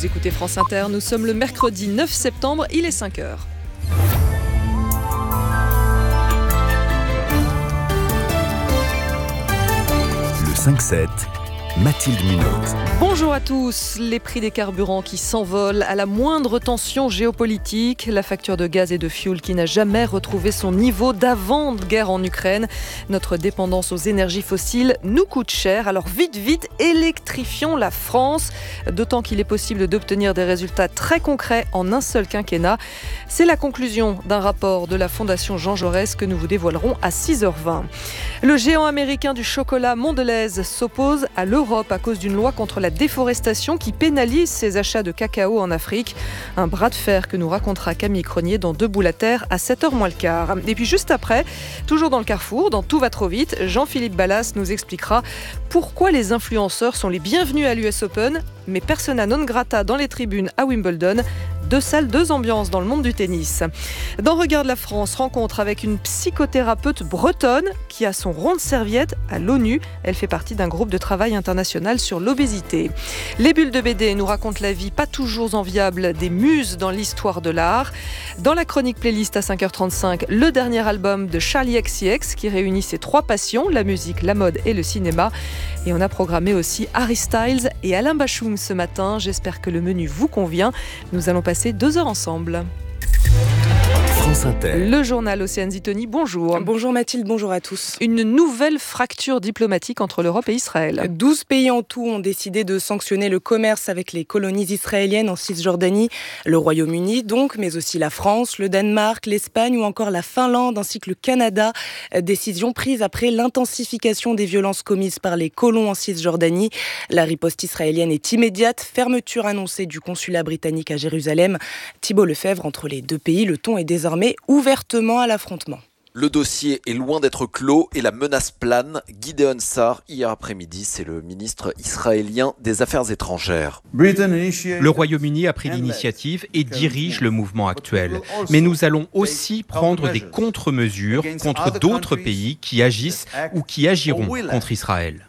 Vous écoutez France Inter, nous sommes le mercredi 9 septembre, il est 5h. Le 5-7, Mathilde Munoz. Bonjour à tous. Les prix des carburants qui s'envolent à la moindre tension géopolitique, la facture de gaz et de fioul qui n'a jamais retrouvé son niveau d'avant-guerre en Ukraine. Notre dépendance aux énergies fossiles nous coûte cher. Alors vite, électrifions la France. D'autant qu'il est possible d'obtenir des résultats très concrets en un seul quinquennat. C'est la conclusion d'un rapport de la Fondation Jean Jaurès que nous vous dévoilerons à 6h20. Le géant américain du chocolat Mondelez s'oppose à l'Europe à cause d'une loi contre la déforestation qui pénalise ses achats de cacao en Afrique. Un bras de fer que nous racontera Camille Cronier dans Debout la Terre à 7h moins le quart. Et puis juste après, toujours dans le Carrefour, dans Tout va trop vite, Jean-Philippe Ballas nous expliquera pourquoi les influenceurs sont les bienvenus à l'US Open, mais persona non grata dans les tribunes à Wimbledon. 2 salles, 2 ambiances dans le monde du tennis. Dans Regarde la France, rencontre avec une psychothérapeute bretonne qui a son rond de serviette à l'ONU. Elle fait partie d'un groupe de travail international sur l'obésité. Les bulles de BD nous racontent la vie pas toujours enviable des muses dans l'histoire de l'art. Dans la chronique playlist à 5h35, le dernier album de Charli XCX qui réunit ses 3 passions, la musique, la mode et le cinéma. Et on a programmé aussi Harry Styles et Alain Bachung ce matin. J'espère que le menu vous convient. Nous allons passer 2 heures ensemble. France Inter. Le journal Océane Zitoni, bonjour. Bonjour Mathilde, bonjour à tous. Une nouvelle fracture diplomatique entre l'Europe et Israël. 12 pays en tout ont décidé de sanctionner le commerce avec les colonies israéliennes en Cisjordanie. Le Royaume-Uni donc, mais aussi la France, le Danemark, l'Espagne ou encore la Finlande ainsi que le Canada. Décision prise après l'intensification des violences commises par les colons en Cisjordanie. La riposte israélienne est immédiate. Fermeture annoncée du consulat britannique à Jérusalem. Thibault Lefebvre, entre les 2 pays, le ton est désormais ouvertement à l'affrontement. Le dossier est loin d'être clos et la menace plane. Gideon Sa'ar, hier après-midi, c'est le ministre israélien des Affaires étrangères. Le Royaume-Uni a pris l'initiative et dirige le mouvement actuel. Mais nous allons aussi prendre des contre-mesures contre d'autres pays qui agissent ou qui agiront contre Israël.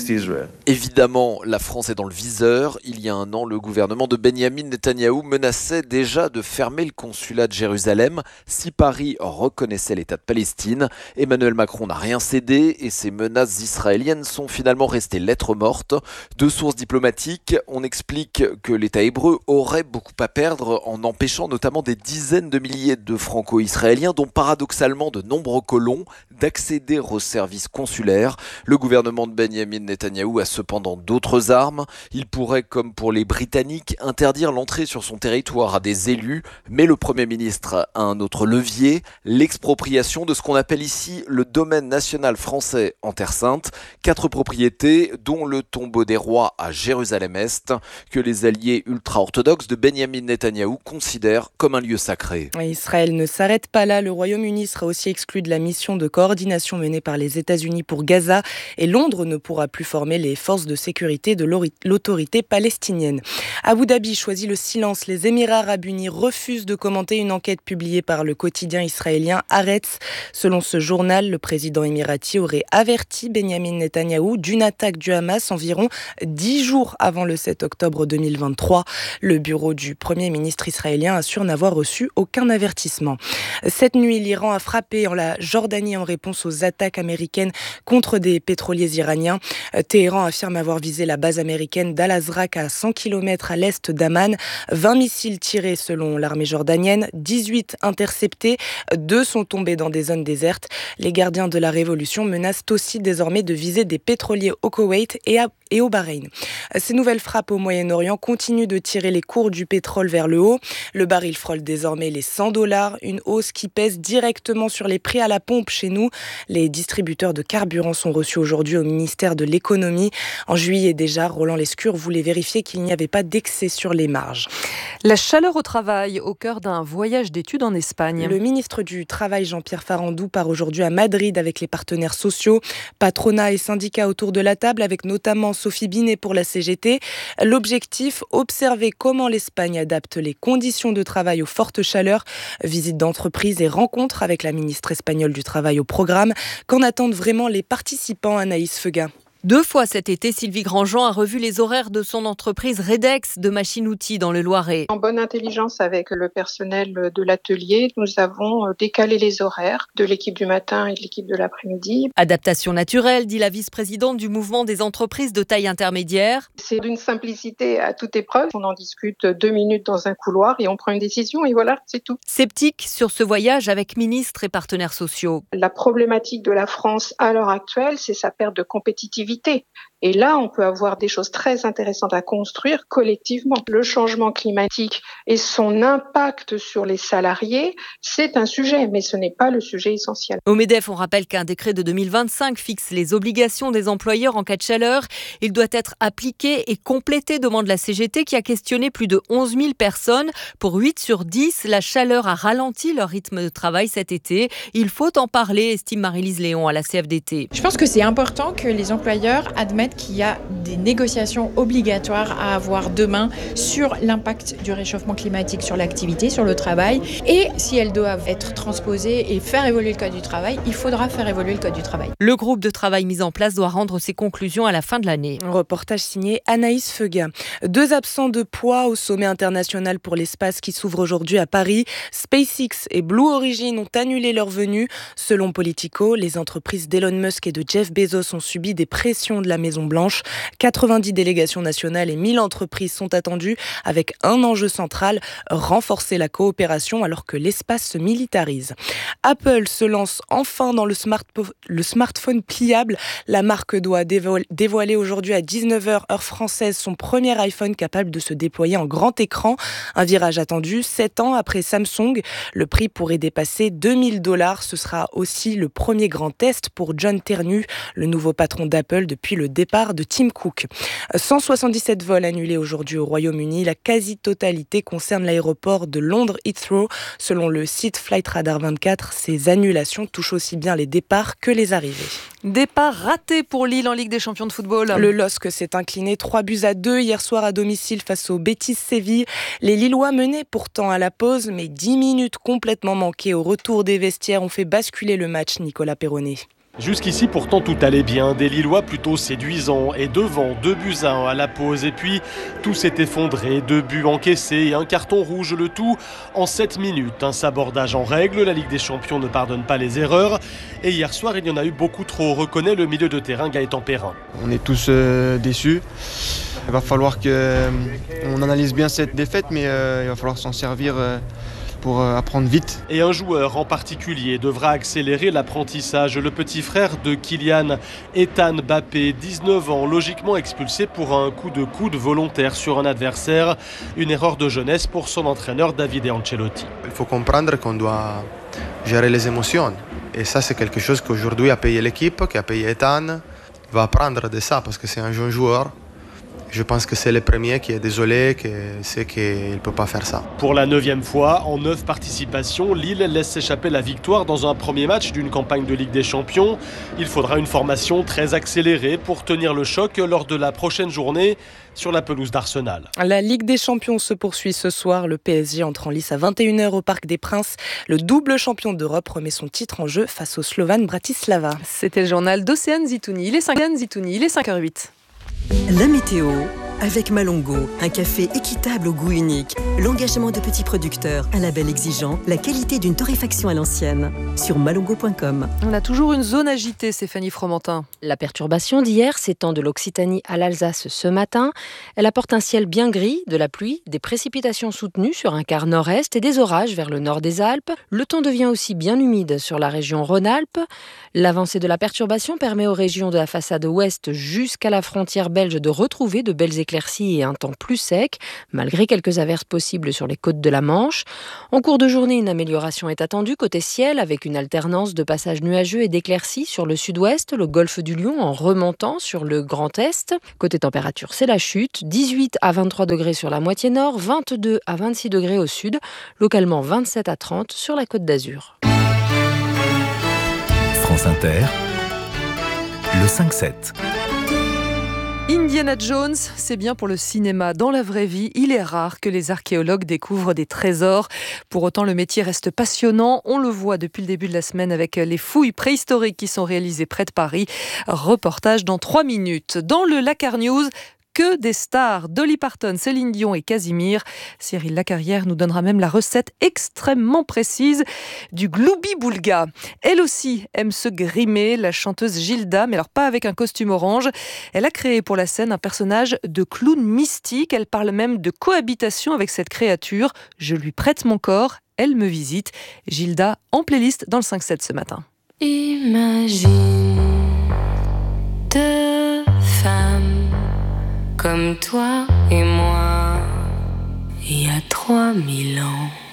Évidemment, la France est dans le viseur. Il y a un an, le gouvernement de Benyamin Netanyahou menaçait déjà de fermer le consulat de Jérusalem si Paris reconnaissait l'État de Palestine. Emmanuel Macron n'a rien cédé et ces menaces israéliennes sont finalement restées lettres mortes. De sources diplomatiques, on explique que l'État hébreu aurait beaucoup à perdre en empêchant notamment des dizaines de milliers de franco-israéliens, dont paradoxalement de nombreux colons, d'accéder aux services consulaires. Le gouvernement de Benjamin Netanyahou a cependant d'autres armes. Il pourrait, comme pour les Britanniques, interdire l'entrée sur son territoire à des élus, mais le Premier ministre a un autre levier, l'expropriation de ce qu'on appelle ici le domaine national français en Terre Sainte. 4 propriétés, dont le tombeau des rois à Jérusalem-Est, que les alliés ultra-orthodoxes de Benyamin Netanyahou considèrent comme un lieu sacré. Israël ne s'arrête pas là. Le Royaume-Uni sera aussi exclu de la mission de coordination menée par les États-Unis pour Gaza et Londres ne pourra plus former les forces de sécurité de l'autorité palestinienne. Abu Dhabi choisit le silence. Les Émirats arabes unis refusent de commenter une enquête publiée par le quotidien israélien Haaretz. Selon ce journal, le président émirati aurait averti Benyamin Netanyahou d'une attaque du Hamas environ 10 jours avant le 7 octobre 2023. Le bureau du Premier ministre israélien assure n'avoir reçu aucun avertissement. Cette nuit, l'Iran a frappé en la Jordanie en réponse aux attaques américaines contre des pétroliers iraniens. Téhéran affirme avoir visé la base américaine d'Al-Azraq à 100 km à l'est d'Amman. 20 missiles tirés selon l'armée jordanienne, 18 interceptés, 2 sont tombés dans des zones désertes. Les gardiens de la révolution menacent aussi désormais de viser des pétroliers au Koweït et au Bahreïn. Ces nouvelles frappes au Moyen-Orient continuent de tirer les cours du pétrole vers le haut. Le baril frôle désormais les $100, une hausse qui pèse directement sur les prix à la pompe chez nous. Les distributeurs de carburant sont reçus aujourd'hui au ministère de l'économie. En juillet déjà, Roland Lescure voulait vérifier qu'il n'y avait pas d'excès sur les marges. La chaleur au travail au cœur d'un voyage d'études en Espagne. Le ministre du Travail Jean-Pierre Farandou part aujourd'hui à Madrid avec les partenaires sociaux, patronat et syndicats autour de la table avec notamment Sophie Binet pour la CGT. L'objectif, observer comment l'Espagne adapte les conditions de travail aux fortes chaleurs, visite d'entreprise et rencontre avec la ministre espagnole du Travail au programme. Qu'en attendent vraiment les participants, Anaïs Feuga? 2 fois cet été, Sylvie Grandjean a revu les horaires de son entreprise Redex de machines-outils dans le Loiret. En bonne intelligence avec le personnel de l'atelier, nous avons décalé les horaires de l'équipe du matin et de l'équipe de l'après-midi. Adaptation naturelle, dit la vice-présidente du mouvement des entreprises de taille intermédiaire. C'est d'une simplicité à toute épreuve. On en discute 2 minutes dans un couloir et on prend une décision et voilà, c'est tout. Sceptique sur ce voyage avec ministres et partenaires sociaux. La problématique de la France à l'heure actuelle, c'est sa perte de compétitivité. Et là, on peut avoir des choses très intéressantes à construire collectivement. Le changement climatique et son impact sur les salariés, c'est un sujet, mais ce n'est pas le sujet essentiel. Au MEDEF, on rappelle qu'un décret de 2025 fixe les obligations des employeurs en cas de chaleur. Il doit être appliqué et complété, demande la CGT qui a questionné plus de 11 000 personnes. Pour 8 sur 10, la chaleur a ralenti leur rythme de travail cet été. Il faut en parler, estime Marie-Lise Léon à la CFDT. Je pense que c'est important que les employeurs admettent qu'il y a des négociations obligatoires à avoir demain sur l'impact du réchauffement climatique sur l'activité, sur le travail. Et si elles doivent être transposées et faire évoluer le code du travail, il faudra faire évoluer le code du travail. Le groupe de travail mis en place doit rendre ses conclusions à la fin de l'année. Reportage signé Anaïs Feuga. 2 absents de poids au sommet international pour l'espace qui s'ouvre aujourd'hui à Paris. SpaceX et Blue Origin ont annulé leur venue. Selon Politico, les entreprises d'Elon Musk et de Jeff Bezos ont subi des pressions de la Maison-Blanche. 90 délégations nationales et 1000 entreprises sont attendues avec un enjeu central, renforcer la coopération alors que l'espace se militarise. Apple se lance enfin dans le smartphone pliable. La marque doit dévoiler aujourd'hui à 19h heure française son premier iPhone capable de se déployer en grand écran. Un virage attendu 7 ans après Samsung. Le prix pourrait dépasser $2000. Ce sera aussi le premier grand test pour John Ternus, le nouveau patron d'Apple depuis le départ de Tim Cook. 177 vols annulés aujourd'hui au Royaume-Uni. La quasi-totalité concerne l'aéroport de Londres Heathrow. Selon le site Flightradar 24, ces annulations touchent aussi bien les départs que les arrivées. Départ raté pour Lille en Ligue des champions de football. Le LOSC s'est incliné 3-2 hier soir à domicile face au Betis Séville. Les Lillois menaient pourtant à la pause, mais 10 minutes complètement manquées au retour des vestiaires ont fait basculer le match, Nicolas Perronnet. Jusqu'ici, pourtant, tout allait bien. Des Lillois plutôt séduisants et devant 2-1 à la pause. Et puis, tout s'est effondré. 2 buts encaissés et un carton rouge. Le tout en 7 minutes. Un sabordage en règle. La Ligue des Champions ne pardonne pas les erreurs. Et hier soir, il y en a eu beaucoup trop, reconnaît le milieu de terrain Gaëtan Perrin. On est tous déçus. Il va falloir qu'on analyse bien cette défaite, mais il va falloir s'en servir pour apprendre vite. Et un joueur en particulier devra accélérer l'apprentissage. Le petit frère de Kylian, Ethan Mbappé, 19 ans, logiquement expulsé pour un coup de coude volontaire sur un adversaire. Une erreur de jeunesse pour son entraîneur Davide Ancelotti. Il faut comprendre qu'on doit gérer les émotions. Et ça, c'est quelque chose qu'aujourd'hui a payé l'équipe, qui a payé Ethan. Il va apprendre de ça parce que c'est un jeune joueur. Je pense que c'est le premier qui est désolé, qui sait qu'il ne peut pas faire ça. Pour la 9e fois, en 9 participations, Lille laisse s'échapper la victoire dans un premier match d'une campagne de Ligue des Champions. Il faudra une formation très accélérée pour tenir le choc lors de la prochaine journée sur la pelouse d'Arsenal. La Ligue des Champions se poursuit ce soir. Le PSG entre en lice à 21h au Parc des Princes. Le double champion d'Europe remet son titre en jeu face au Slovan Bratislava. C'était le journal d'Océane Zitouni. Il est 5h08. La météo avec Malongo, un café équitable au goût unique, l'engagement de petits producteurs, un label exigeant, la qualité d'une torréfaction à l'ancienne. Sur malongo.com. On a toujours une zone agitée, Stéphanie Fromentin. La perturbation d'hier s'étend de l'Occitanie à l'Alsace ce matin. Elle apporte un ciel bien gris, de la pluie, des précipitations soutenues sur un quart nord-est et des orages vers le nord des Alpes. Le temps devient aussi bien humide sur la région Rhône-Alpes. L'avancée de la perturbation permet aux régions de la façade ouest jusqu'à la frontière belge de retrouver de belles éclaircies et un temps plus sec, malgré quelques averses possibles sur les côtes de la Manche. En cours de journée, une amélioration est attendue côté ciel, avec une alternance de passages nuageux et d'éclaircies sur le sud-ouest, le golfe du Lion en remontant sur le Grand Est. Côté température, c'est la chute, 18 à 23 degrés sur la moitié nord, 22 à 26 degrés au sud, localement 27 à 30 sur la Côte d'Azur. France Inter, le 5-7. Indiana Jones, c'est bien pour le cinéma. Dans la vraie vie, il est rare que les archéologues découvrent des trésors. Pour autant, le métier reste passionnant. On le voit depuis le début de la semaine avec les fouilles préhistoriques qui sont réalisées près de Paris. Reportage dans 3 minutes. Dans le Lakar News, que des stars, Dolly Parton, Céline Dion et Casimir. Cyril Lacarrière nous donnera même la recette extrêmement précise du gloubi-boulga. Elle aussi aime se grimer, la chanteuse Gilda, mais alors pas avec un costume orange. Elle a créé pour la scène un personnage de clown mystique. Elle parle même de cohabitation avec cette créature. Je lui prête mon corps, elle me visite. Gilda en playlist dans le 5-7 ce matin. Imagine deux femmes comme toi et moi, il y a 3000 ans.